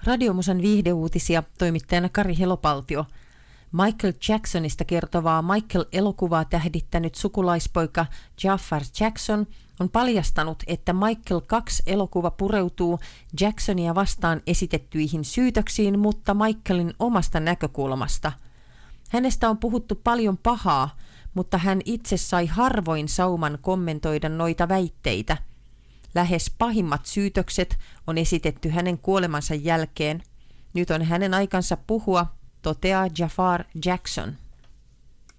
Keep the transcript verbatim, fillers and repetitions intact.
Radiomusan viihdeuutisia toimittajana Kari Helopaltio. Michael Jacksonista kertovaa Michael-elokuvaa tähdittänyt sukulaispoika Jafar Jackson on paljastanut, että Michael kaksi-elokuva pureutuu Jacksonia vastaan esitettyihin syytöksiin, mutta Michaelin omasta näkökulmasta. Hänestä on puhuttu paljon pahaa, mutta hän itse sai harvoin sauman kommentoida noita väitteitä. Lähes pahimmat syytökset on esitetty hänen kuolemansa jälkeen. Nyt on hänen aikansa puhua, toteaa Jafar Jackson.